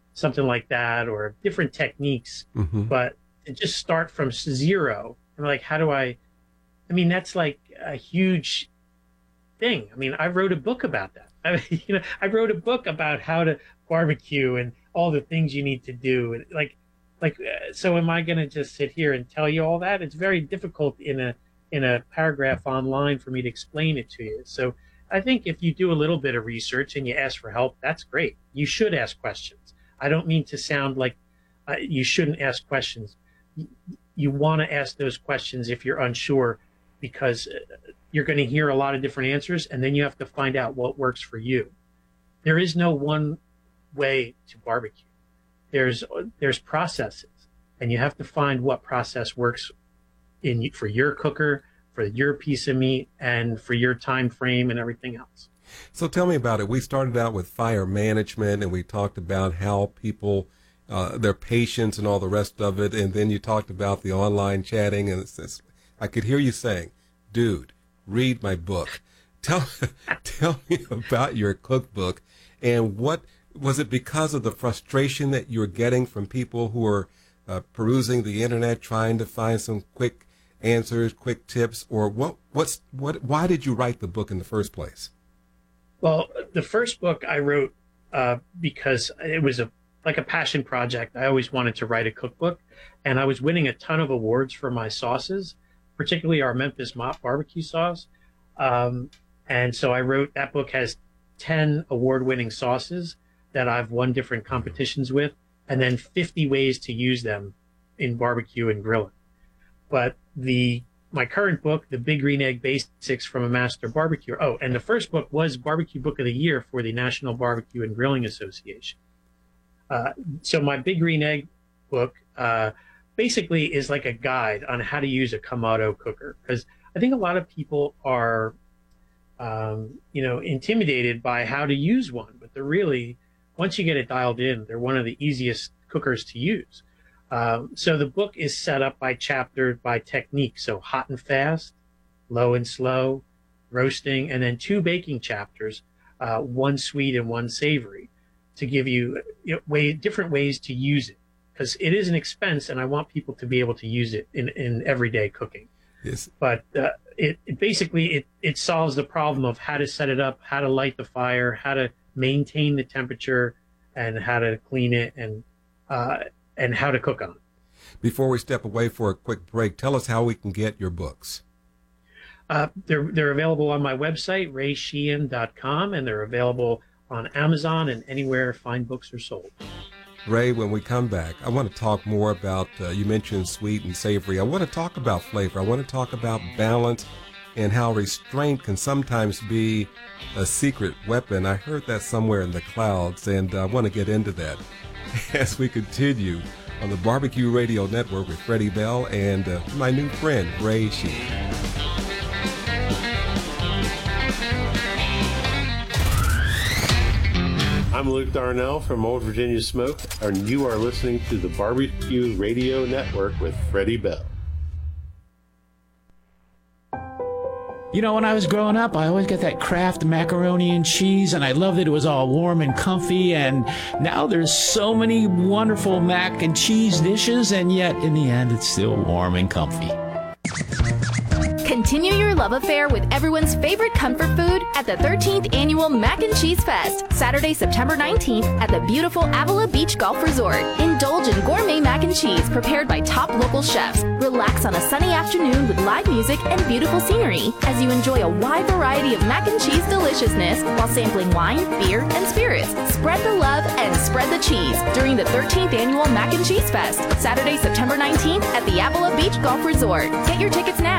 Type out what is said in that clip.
something like that, or different techniques. But to just start from zero and like, how do I mean, that's like a huge thing. I mean, I wrote a book about that. I mean, I wrote a book about how to barbecue and all the things you need to do. And so am I going to just sit here and tell you all that? It's very difficult in a paragraph online for me to explain it to you. So I think if you do a little bit of research and you ask for help, that's great. You should ask questions. I don't mean to sound like you shouldn't ask questions. You want to ask those questions if you're unsure, because you're going to hear a lot of different answers, and then you have to find out what works for you. There is no one way to barbecue. There's processes, and you have to find what process works for your cooker, for your piece of meat, and for your time frame and everything else. So tell me about it. We started out with fire management, and we talked about how people, their patience and all the rest of it, and then you talked about the online chatting, and I could hear you saying, dude, read my book. Tell me about your cookbook, and what was it because of the frustration that you were getting from people who are perusing the internet, trying to find some quick answers, quick tips, or why did you write the book in the first place? Well, the first book I wrote because it was like a passion project. I always wanted to write a cookbook, and I was winning a ton of awards for my sauces, particularly our Memphis Mop barbecue sauce. And so I wrote, that book has 10 award-winning sauces that I've won different competitions with, and then 50 ways to use them in barbecue and grilling. But my current book, The Big Green Egg Basics from a Master Barbecuer. Oh, and the first book was Barbecue Book of the Year for the National Barbecue and Grilling Association. So my Big Green Egg book basically is like a guide on how to use a Kamado cooker, because I think a lot of people are, intimidated by how to use one, but they're really, once you get it dialed in, they're one of the easiest cookers to use. So the book is set up by chapter, by technique. So hot and fast, low and slow, roasting, and then 2 baking chapters, one sweet and one savory, to give you different ways to use it, because it is an expense, and I want people to be able to use it in everyday cooking. Yes. But it basically solves the problem of how to set it up, how to light the fire, how to maintain the temperature, and how to clean it, and how to cook on it. Before we step away for a quick break, tell us how we can get your books. They're available on my website, raysheehan.com, and they're available on Amazon and anywhere fine books are sold. Ray, when we come back, I want to talk more about, you mentioned sweet and savory. I want to talk about flavor. I want to talk about balance and how restraint can sometimes be a secret weapon. I heard that somewhere in the clouds, and I want to get into that as we continue on the Barbecue Radio Network with Freddie Bell and my new friend, Ray Sheehan. I'm Luke Darnell from Old Virginia Smoke, and you are listening to the Barbecue Radio Network with Freddie Bell. You know, when I was growing up, I always got that Kraft macaroni and cheese, and I loved that it was all warm and comfy, and now there's so many wonderful mac and cheese dishes, and yet, in the end, it's still warm and comfy. Continue your love affair with everyone's favorite comfort food at the 13th Annual Mac and Cheese Fest, Saturday, September 19th at the beautiful Avila Beach Golf Resort. Indulge in gourmet mac and cheese prepared by top local chefs. Relax on a sunny afternoon with live music and beautiful scenery as you enjoy a wide variety of mac and cheese deliciousness while sampling wine, beer, and spirits. Spread the love and spread the cheese during the 13th Annual Mac and Cheese Fest, Saturday, September 19th at the Avila Beach Golf Resort. Get your tickets now